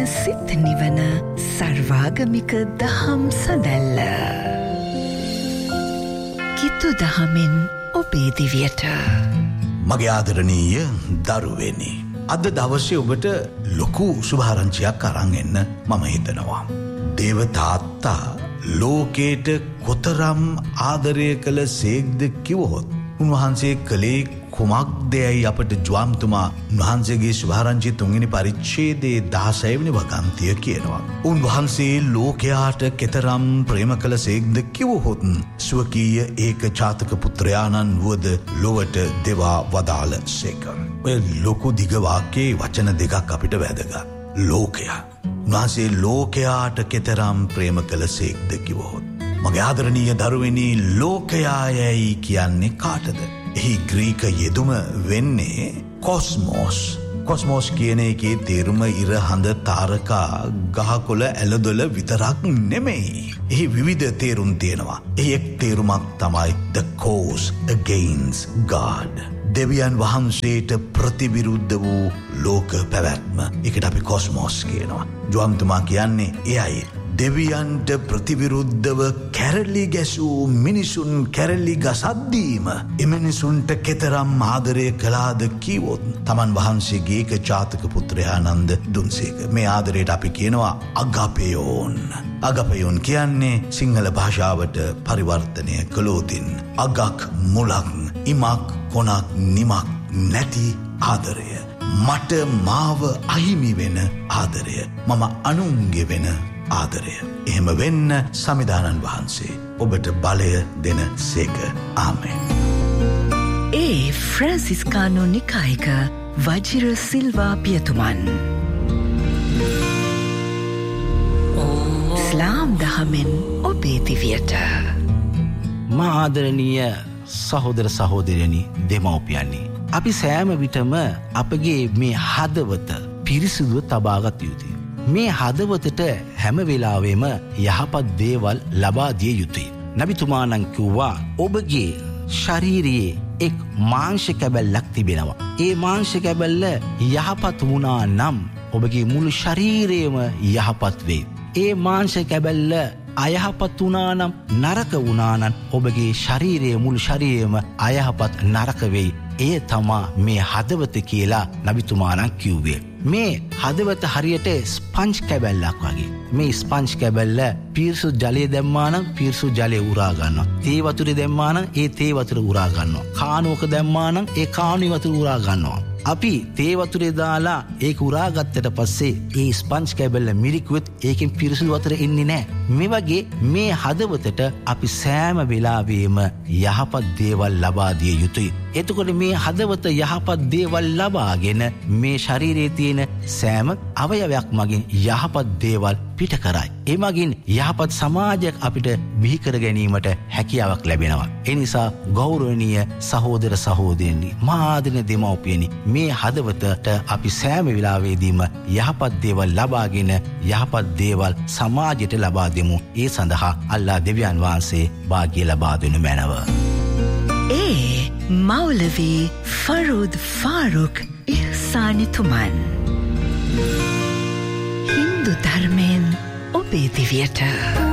සිත් නිවන සර්වාගමික දහම් සඳැල්ල. කිතු දහමෙන් ඔබේ දිවියට. මගේ ආදරණීය දරුවෙනි, අද දවසේ ඔබට ලොකු සුභාරංචියක් අරන් එන්න මම හිතනවා. දේව තාත්තා ලෝකයට කොතරම් ආදරය කළ සේක්ද කිව්වොත් උන්වහන්සේ කළේ කුමක්දයයි අපට ජ්වාම්තුමා උන්වහන්සේගේ සුභාරංචි 3 වෙනි පරිච්ඡේදයේ 16 වෙනි වගන්තිය කියනවා. උන්වහන්සේ ලෝකයාට කෙතරම් ප්‍රේම කළ සේක්ද කිව්වොත් ස්වකීය ඒක ජාතක පුත්‍රයාණන් වුවද ලොවට දෙවා වදාළ සේක. ඔය ලොකු දිග වාක්‍යයේ වචන දෙකක් අපිට වැදගත්. ලෝකයා. උන්වහන්සේ ලෝකයාට කෙතරම් ප්‍රේම කළ සේක්ද කිව්වොත්. මගේ ආදරණීය දරුවෙනි, ලෝකයායයි කියන්නේ කාටද? එහි ග්‍රීක යෙදුම වෙන්නේ කොස්මෝස්. කොස්මෝස් කියන එකේ තේරුම ඉර හඳ තාරකා ගහකොළ ඇලදොල විතරක් නෙමෙයි. එහි විවිධ තේරුම් තියෙනවා. එහි එක් තේරුමක් තමයි the cause against God. දෙවියන් වහන්සේට ප්‍රතිවිරුද්ධ වූ ලෝක පැවැත්ම. ඒකට අපි කොස්මෝස් කියනවා. ජෝම්තුමා කියන්නේ එයයි. දෙවියන්ට ප්‍රතිවිරුද්ධව කැරලි ගැසූ මිනිසුන් කැරලි ගසද්දීම එමිනිසුන්ට කෙතරම් ආදරය කළාද කීවොත් තමන් වහන්සේගේ ඒක ජාතක පුත්‍රයානන්ද දුන්සේක. මේ ආදරයට අපි කියනවා අගපයෝන්. අගපයෝන් කියන්නේ සිංහල භාෂාවට පරිවර්තනය කළෝතින් අගක් මුලක් ඉමක් කොනක් නිමක් නැති ආදරය. මට මාව අහිමි වෙන ආදරය. මම අනුන්ගේ වෙන ආදරය. එහෙම වෙන්න සමිදානන් වහන්සේ ඔබට බලය දෙන සේක. ආමෙන්. ඒ ෆ්‍රැන්සිස්කානෝ නිකායක වජිර සිල්වා පියතුමන්. ඉස්ලාම් දහමෙන් ඔබේ දිවියට. මා ආදරණීය සහෝදර සහෝදරයනි, දෙමව්පියනි, අපි සෑම විටම අපගේ මේ හදවත පිරිසිදුව තබාගත යුතුයි. මේ හදවතට හැම වෙලාවෙම යහපත් දේවල් ලබා දිය යුතුයි. නබිතුමාණන් කිව්වා ඔබගේ ශරීරයේ එක් මාංශ කැබැල්ලක් තිබෙනවා. ඒ මාංශ කැබැල්ල යහපත් වුණා නම් ඔබගේ මුළු ශරීරයම යහපත් වෙයි. ඒ මාංශ කැබැල්ල අයහපත් වුණා නම්, නරක වුණා නම් ඔබගේ ශරීරයේ මුළු ශරීරයම අයහපත් නරක වෙයි. ඒ තමා මේ හදවත කියලා නබිතුමාණන් කිව්වේ. මේ හදවත හරියට ස්පංජ් කැබැල්ලක් වගේ. මේ ස්පංජ් කැබැල්ල පිරිසුදු ජලය දැම්මා නම් පිරිසුදු ජලය උරා ගන්නවා. තේ වතුර දැම්මා නම් ඒ තේ වතුර උරා ගන්නවා. කාණුවක දැම්මා නම් ඒ කාණුවේ වතුර උරා ගන්නවා. අපි තේ වතුරේ දාලා ඒක උරා ගත්තට පස්සේ ඒ ස්පංජ් කැබැල්ල මිරිකුවෙත් ඒකෙන් පිරිසුදු වතුර එන්නේ නැහැ. මේ වගේ මේ හදවතට අපි සෑම වෙලාවෙම යහපත් දේවල් ලබා දිය යුතුයි. එතකොට මේ හදවත යහපත් දේවල් ලබාගෙන මේ ශරීරයේ තියෙන සෑම අවයවයක් මගින් යහපත් දේවල් පිට කරයි. ඒ මගින් යහපත් සමාජයක් අපිට බිහි කර ගැනීමට හැකියාවක් ලැබෙනවා. ඒ නිසා ගෞරවනීය සහෝදර සහෝදරියනි, මා ආදරණීය දෙමව්පියනි, මේ හදවතට අපි සෑම වෙලාවෙදීම යහපත් දේවල් ලබාගෙන යහපත් දේවල් සමාජයට ලබා දෙමු. ඒ සඳහා අල්ලා දෙවියන් වහන්සේ වාග්ය ලබා දෙනු මැනව. මෞලවී ෆරූද් ෆාරුක් ඉහ්සානිතුමන්. හින්දු ධර්මයෙන් ඔබේ දිවියට.